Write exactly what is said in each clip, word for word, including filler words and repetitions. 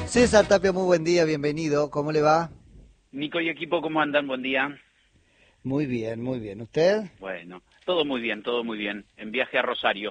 César Tapia, muy buen día, bienvenido. ¿Cómo le va? Nico y equipo, ¿cómo andan? Buen día. Muy bien, muy bien. ¿Usted? Bueno, todo muy bien, todo muy bien. En viaje a Rosario.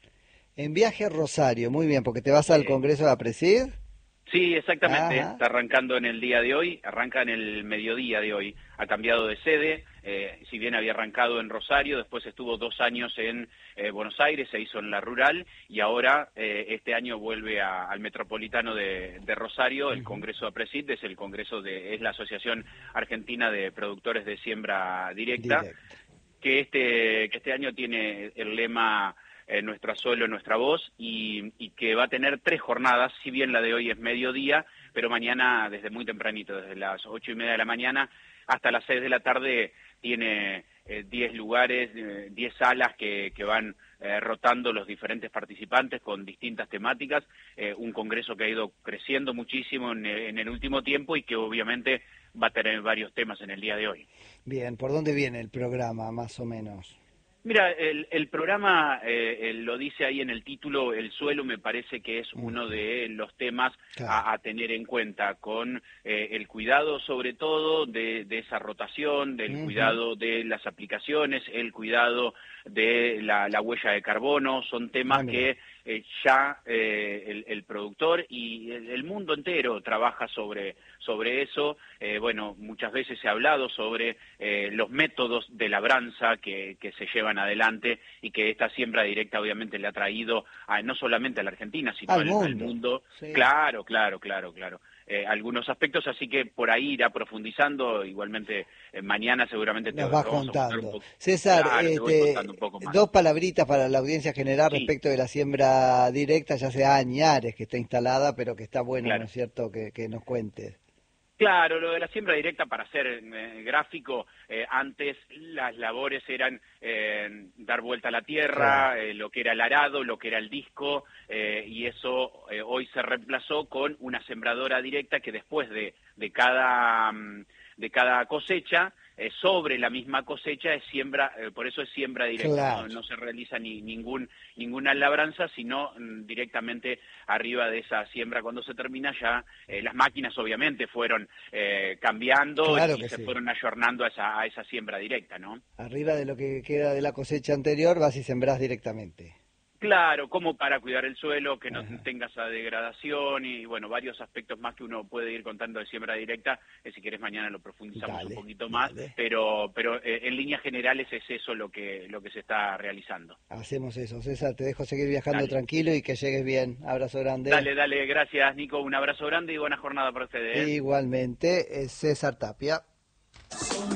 En viaje a Rosario, muy bien, porque te vas al Eh, Congreso de APRESID. sí, exactamente. Ajá. Está arrancando en el día de hoy, arranca en el mediodía de hoy. Ha cambiado de sede, eh, si bien había arrancado en Rosario, después estuvo dos años en eh, Buenos Aires, se hizo en la rural, y ahora eh, este año vuelve a, al Metropolitano de, de Rosario. El Uh-huh. Congreso APRESID es el Congreso de, es la Asociación Argentina de Productores de Siembra Directa, Directo. que este, que este año tiene el lema eh, Nuestro suelo, nuestra voz, y, y que va a tener tres jornadas, si bien la de hoy es mediodía, pero mañana desde muy tempranito, desde las ocho y media de la mañana hasta las seis de la tarde, tiene eh, diez lugares, eh, diez salas que, que van eh, rotando los diferentes participantes con distintas temáticas, eh, un congreso que ha ido creciendo muchísimo en, en el último tiempo y que obviamente va a tener varios temas en el día de hoy. Bien, ¿por dónde viene el programa, más o menos? Mira, el, el programa eh, eh, lo dice ahí en el título, el suelo me parece que es uno Uh-huh. de los temas Claro. a, a tener en cuenta, con eh, el cuidado sobre todo de, de esa rotación, del Uh-huh. cuidado de las aplicaciones, el cuidado de la, la huella de carbono, son Ah, temas mira. que eh, ya eh, el, el productor y el, el mundo entero trabaja sobre, sobre eso. Eh, bueno, muchas veces se ha hablado sobre eh, los métodos de labranza que, que se llevan adelante y que esta siembra directa obviamente le ha traído a, no solamente a la Argentina, sino Al al, al mundo. mundo. Sí. Claro, claro, claro, claro. Eh, algunos aspectos, así que por ahí irá profundizando. Igualmente eh, mañana seguramente te, Nos te vas vamos a contar un contando. poco. César, Claro, te voy contando un este, poco más. dos palabritas para la audiencia general Sí, respecto de la siembra directa, ya hace añares que está instalada, pero que está bueno, ¿no claro. es cierto?, que, que nos cuentes. Claro, lo de la siembra directa, para ser eh, gráfico, eh, antes las labores eran eh, dar vuelta a la Claro. tierra, eh, lo que era el arado, lo que era el disco, eh, y eso eh, hoy se reemplazó con una sembradora directa que después de, de cada mm, de cada cosecha, eh, sobre la misma cosecha es siembra, eh, por eso es siembra directa, no, Claro. no se realiza ni ningún ninguna labranza, sino mm, directamente arriba de esa siembra. Cuando se termina ya, eh, las máquinas obviamente fueron eh, cambiando Claro y que se sí. fueron ayornando a esa, a esa siembra directa, ¿no? Arriba de lo que queda de la cosecha anterior, vas y sembrás directamente. Claro, como para cuidar el suelo, que no Ajá. tenga esa degradación y, bueno, varios aspectos más que uno puede ir contando de siembra directa, que si querés mañana lo profundizamos un Dale, poquito más, dale. pero pero eh, en líneas generales es eso lo que lo que se está realizando. Hacemos eso. César, te dejo seguir viajando Dale, tranquilo y que llegues bien. Abrazo grande. dale, dale, gracias Nico, un abrazo grande y buena jornada para ustedes, ¿eh? Igualmente, es César Tapia.